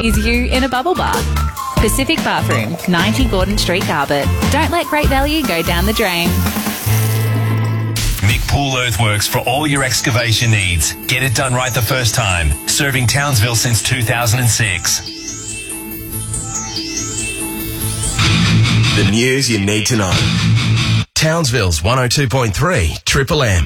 is you in a bubble bath. Pacific Bathroom, 90 Gordon Street, Garbett. Don't let great value go down the drain. Mick Pool Earthworks for all your excavation needs. Get it done right the first time. Serving Townsville since 2006. The news you need to know. Townsville's 102.3 Triple M.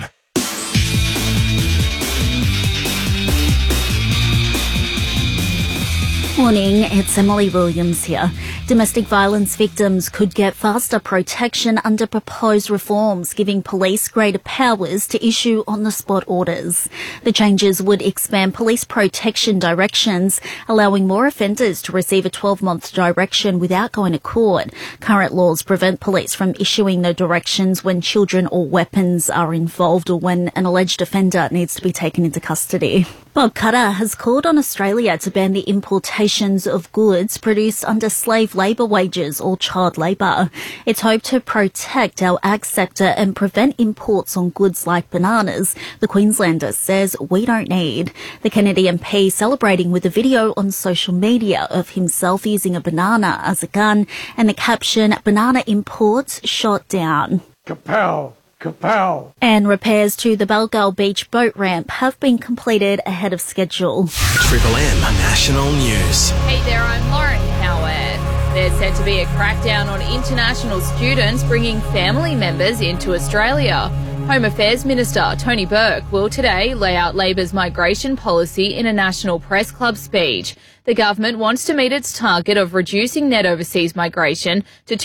Morning, it's Emily Williams here. Domestic violence victims could get faster protection under proposed reforms, giving police greater powers to issue on-the-spot orders. The changes would expand police protection directions, allowing more offenders to receive a 12-month direction without going to court. Current laws prevent police from issuing the directions when children or weapons are involved or when an alleged offender needs to be taken into custody. Bob Cutter has called on Australia to ban the importations of goods produced under slave labour wages or child labour. It's hoped to protect our ag sector and prevent imports on goods like bananas, the Queenslander says we don't need. The Kennedy MP celebrating with a video on social media of himself using a banana as a gun and the caption, "Banana imports shot down." Kapow! Kapow! And repairs to the Balgal Beach boat ramp have been completed ahead of schedule. Triple M National News. Hey there, I'm Lauren Howard. There's set to be a crackdown on international students bringing family members into Australia. Home Affairs Minister Tony Burke will today lay out Labor's migration policy in a National Press Club speech. The government wants to meet its target of reducing net overseas migration to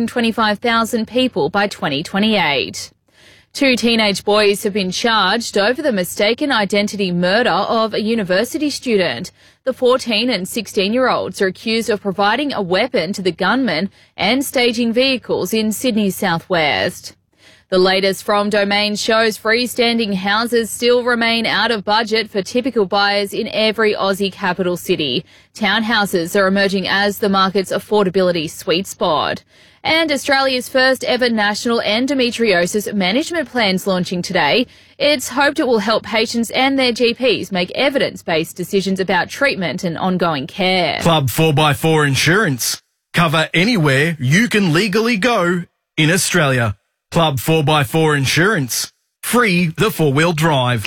225,000 people by 2028. 2 teenage boys have been charged over the mistaken identity murder of a university student. The 14 and 16-year-olds are accused of providing a weapon to the gunman and staging vehicles in Sydney's southwest. The latest from Domain shows freestanding houses still remain out of budget for typical buyers in every Aussie capital city. Townhouses are emerging as the market's affordability sweet spot. And Australia's first ever national endometriosis management plan's launching today. It's hoped it will help patients and their GPs make evidence-based decisions about treatment and ongoing care. Club 4x4 Insurance. Cover anywhere you can legally go in Australia. Club 4x4 Insurance. Free the four-wheel drive.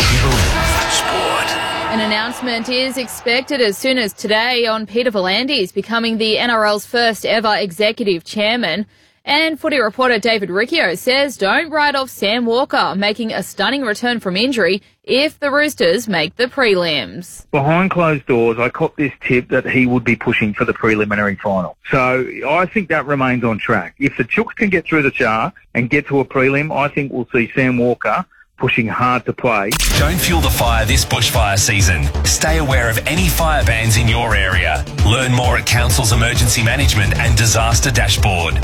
An announcement is expected as soon as today on Peter V'landys becoming the NRL's first ever executive chairman. And footy reporter David Riccio says don't write off Sam Walker making a stunning return from injury if the Roosters make the prelims. Behind closed doors, I caught this tip that he would be pushing for the preliminary final. So I think that remains on track. If the Chooks can get through the Sharks and get to a prelim, I think we'll see Sam Walker pushing hard to play. Don't fuel the fire this bushfire season. Stay aware of any fire bans in your area. Learn more at Council's Emergency Management and Disaster Dashboard.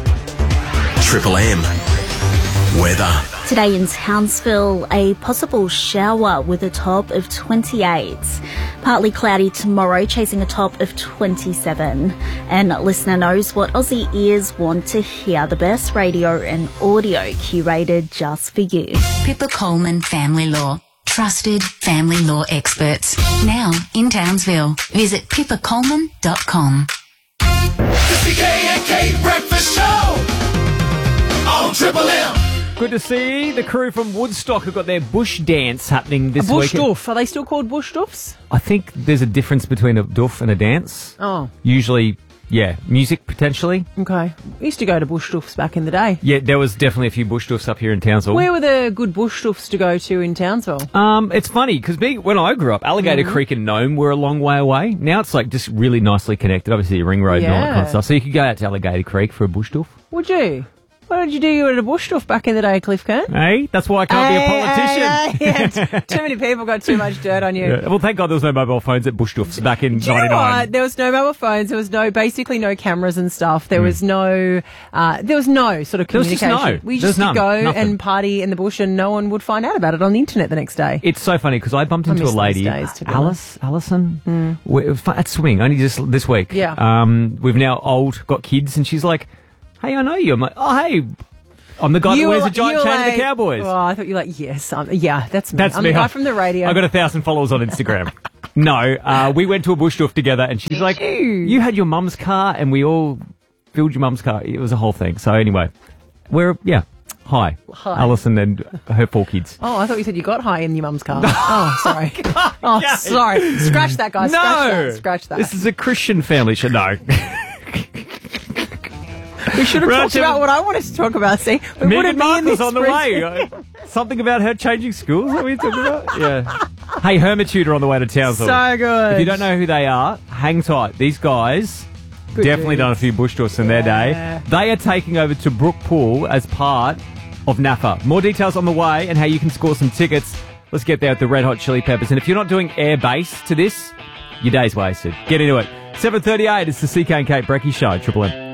Triple M weather. Today in Townsville, a possible shower with a top of 28. Partly cloudy tomorrow, chasing a top of 27. And listener knows what Aussie ears want to hear. The best radio and audio curated just for you. Pippa Coleman Family Law. Trusted family law experts. Now in Townsville. Visit pippacoleman.com. It's the K&K Breakfast Show on Triple M. Good to see the crew from Woodstock have got their bush dance happening this week. Bush doof. Are they still called bush doofs? I think there's a difference between a doof and a dance. Oh. Usually, yeah, music potentially. Okay. We used to go to bush doofs back in the day. Yeah, there was definitely a few bush doofs up here in Townsville. Where were the good bush doofs to go to in Townsville? It's funny because when I grew up, Alligator Creek and Nome were a long way away. Now it's like just really nicely connected. Obviously, a ring road and all that kind of stuff. So you could go out to Alligator Creek for a bush doof. Would you? What did you do at a bush doof back in the day, Cliff Kern? Hey, that's why I can't be a politician. Too many people got too much dirt on you. Yeah. Well, thank God there was no mobile phones at bush doofs back in 99. You know what? There was no mobile phones. There was basically no cameras and stuff. There was no sort of communication. There was just no. We used to go nothing. and party in the bush and no one would find out about it on the internet the next day. It's so funny because I bumped into a lady, Alison, at swimming only just this week. Yeah. We've now got kids, and she's like, "Hey, I know you." I'm like, "Oh, hey." I'm the guy that wears a giant chain to the Cowboys. Oh, I thought you were like, yes. Yeah, that's me. That's I'm me. the guy from the radio. I've got 1,000 followers on Instagram. No, we went to a bush doof together, and she's like, you had your mum's car, and we all filled your mum's car. It was a whole thing. So anyway, Hi. Alison and her 4 kids. Oh, I thought you said you got high in your mum's car. Oh, sorry. Oh, sorry. Scratch that, guys. No. Scratch that. This is a Christian family show. No. We should have talked about what I wanted to talk about. See, we Meghan Markle's on the way. Something about her changing schools. Is that what you're talking about? Yeah. Hey, Hermitude on the way to Townsville. So good. If you don't know who they are, hang tight. These guys definitely done a few bush tours in their day. They are taking over to Brook Pool as part of NAFA. More details on the way and how you can score some tickets. Let's get there with the Red Hot Chili Peppers. And if you're not doing air bass to this, your day's wasted. Get into it. 7:38, it's the CK and Kate Brecky Show, Triple M.